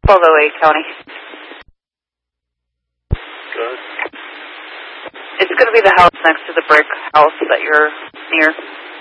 1208 County. Good. It's going to be the house next to the brick house that you're near.